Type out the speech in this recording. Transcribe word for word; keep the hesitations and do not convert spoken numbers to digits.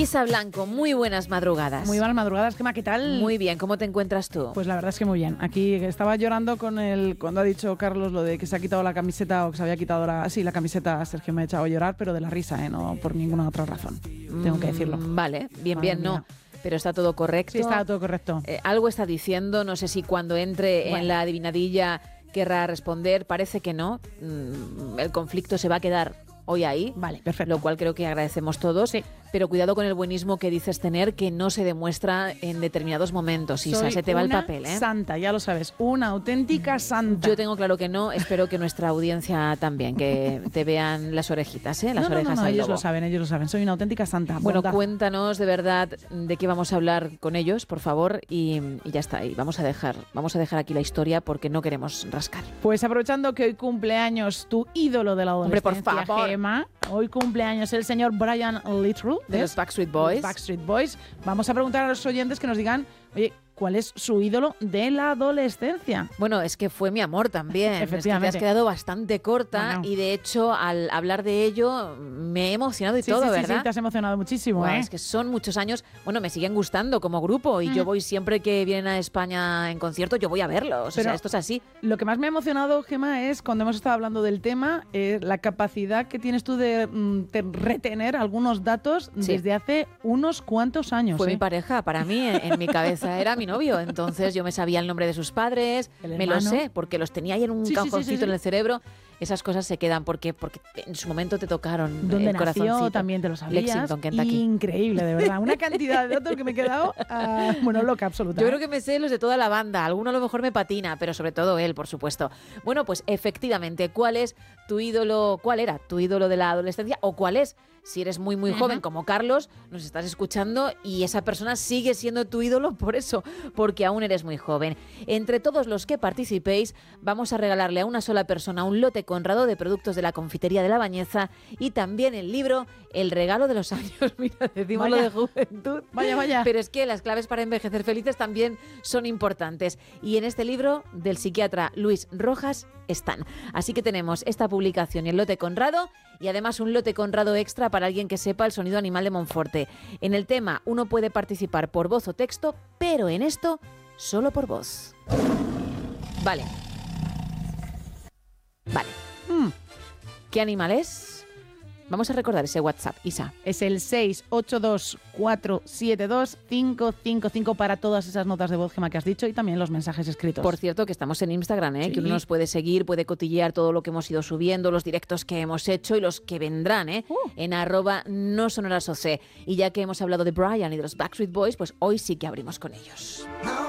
Isa Blanco, muy buenas madrugadas. Muy buenas madrugadas, Gemma, ¿qué tal? Muy bien, ¿cómo te encuentras tú? Pues la verdad es que muy bien. Aquí estaba llorando con el cuando ha dicho Carlos lo de que se ha quitado la camiseta o que se había quitado la, sí, la camiseta. Sergio me ha echado a llorar, pero de la risa, ¿eh? No por ninguna otra razón. Mm, Tengo que decirlo. Vale, bien, Madre bien, mía. no. Pero está todo correcto. Sí, está todo correcto. Eh, algo está diciendo, no sé si cuando entre Bueno. en la adivinadilla querrá responder. Parece que no. Mm, el conflicto se va a quedar hoy ahí. Vale, perfecto. Lo cual creo que agradecemos todos. Sí. Pero cuidado con el buenismo que dices tener, que no se demuestra en determinados momentos. Isa, Soy se te va el una papel, ¿eh? santa, ya lo sabes. Una auténtica santa. Yo tengo claro que no. Espero que nuestra audiencia también, que te vean las orejitas, ¿eh? Las no, no, orejas no, no, al ellos lobo. lo saben, ellos lo saben. Soy una auténtica santa. Bueno, Bondad. cuéntanos de verdad de qué vamos a hablar con ellos, por favor, y, y ya está. Y vamos a dejar, vamos a dejar aquí la historia porque no queremos rascar. Pues aprovechando que hoy cumpleaños tu ídolo de la Hombre, por adolescencia, favor. Gemma, hoy cumpleaños el señor Brian Littrell De los Backstreet Boys. los Backstreet Boys. Vamos a preguntar a los oyentes que nos digan, oye, ¿cuál es su ídolo de la adolescencia? Bueno, es que fue mi amor también. Efectivamente. Es que te has quedado bastante corta Bueno. y de hecho al hablar de ello me he emocionado y Sí, todo, sí, sí, ¿verdad? sí, te has emocionado muchísimo, Buah, ¿eh? Es que son muchos años. Bueno, me siguen gustando como grupo y Mm. yo voy siempre que vienen a España en concierto, yo voy a verlos. Pero o sea, esto es así. Lo que más me ha emocionado, Gemma, es cuando hemos estado hablando del tema, eh, la capacidad que tienes tú de, mm, de retener algunos datos Sí. desde hace unos cuantos años. Fue ¿eh? mi pareja, para mí, en, en mi cabeza era mi novio. Entonces yo me sabía el nombre de sus padres, El me lo hermano. sé, porque los tenía ahí en un Sí, sí, sí, cajoncito sí, sí. en el cerebro. Esas cosas se quedan porque, porque en su momento te tocaron ¿Dónde el nació? corazoncito. También te lo sabías. Lexington, Kentucky. Increíble, de verdad. Una cantidad de datos que me he quedado, ah, bueno, loca absoluta. Yo ¿eh? creo que me sé los de toda la banda. Alguno a lo mejor me patina, pero sobre todo él, por supuesto. Bueno, pues efectivamente, ¿cuál es tu ídolo? ¿Cuál era tu ídolo de la adolescencia? ¿O cuál es? Si eres muy, muy joven como Carlos, nos estás escuchando y esa persona sigue siendo tu ídolo por eso, porque aún eres muy joven. Entre todos los que participéis, vamos a regalarle a una sola persona un lote Conrado de productos de la confitería de La Bañeza y también el libro El regalo de los años. Mira, decimos Vaya. lo de juventud. Vaya, vaya. Pero es que las claves para envejecer felices también son importantes. Y en este libro del psiquiatra Luis Rojas están. Así que tenemos esta publicación y el lote Conrado y además un lote Conrado extra para alguien que sepa el sonido animal de Monforte. En el tema uno puede participar por voz o texto, pero en esto solo por voz. Vale. Vale. Mm. ¿Qué animal es? Vamos a recordar ese WhatsApp, Isa. Es el seis ocho dos cuatro siete dos cinco cinco cinco para todas esas notas de voz, Gemma, que has dicho y también los mensajes escritos. Por cierto, que estamos en Instagram, ¿eh? Sí. Que uno nos puede seguir, puede cotillear todo lo que hemos ido subiendo, los directos que hemos hecho y los que vendrán, ¿eh? Uh. En arroba no sonoras O C. Y ya que hemos hablado de Brian y de los Backstreet Boys, pues hoy sí que abrimos con ellos.